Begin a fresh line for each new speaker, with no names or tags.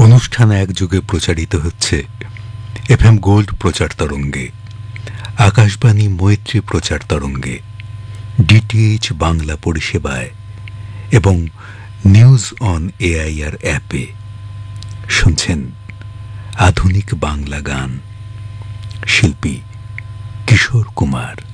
অনুষ্ঠান একযোগে প্রচারিত হচ্ছে এফএম গোল্ড প্রচার তরঙ্গে, আকাশবাণী মৈত্রী প্রচার তরঙ্গে, ডিটিএইচ বাংলা পরিষেবায় এবং নিউজ অন এআইআর অ্যাপে। শুনছেন আধুনিক বাংলা গান, শিল্পী কিশোর কুমার।